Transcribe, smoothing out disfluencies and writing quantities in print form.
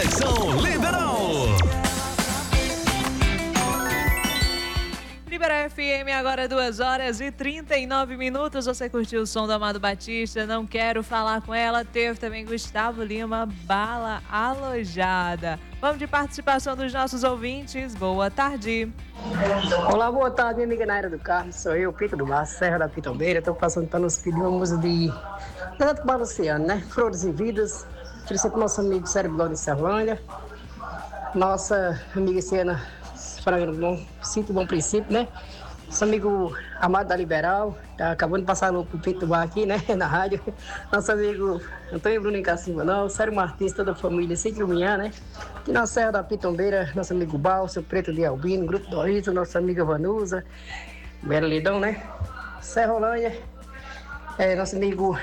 Conexão Liberal. Libera FM, agora 2h39. Você curtiu o som do Amado Batista? Não quero falar com ela. Teve também Gustavo Lima, Bala Alojada. Vamos de participação dos nossos ouvintes. Boa tarde. Olá, boa tarde, minha amiga Naira do Carmo. Sou eu, Pico do Mar, Serra da Pitombeira. Estou passando para nos pedir uma música de Renato Baluciano, né? Flores e Vidas. Oferecer para o nosso amigo Cérebro Glória de Serlândia. Nossa amiga Siena Frango Bom, Sinto Bom Princípio, né? Nosso amigo Amado da Liberal, tá acabando de passar no Pito do Bar aqui, né? Na rádio. Nosso amigo Antônio Bruno em Cacimba, não. Sério Martins, toda a família, Ciclo Minhã, né? Aqui na Serra da Pitombeira, nosso amigo Balso, Preto de Albino, Grupo Dorito, nossa amiga Vanusa, Bela Lidão, né? Serra Rolândia, nosso amigo